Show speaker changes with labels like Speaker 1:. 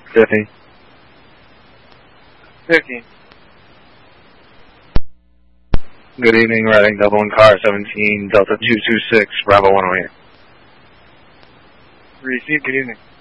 Speaker 1: 50.
Speaker 2: 50.
Speaker 1: Good evening, riding double in car 17, Delta 226, Bravo 108.
Speaker 2: Receive, good evening.